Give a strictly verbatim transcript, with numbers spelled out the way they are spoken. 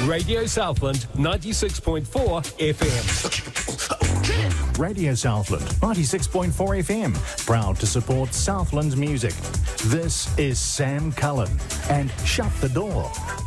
Radio Southland ninety-six point four F M. Radio Southland ninety-six point four F M, proud to support Southland music. This is Sam Cullen and Shut the Door.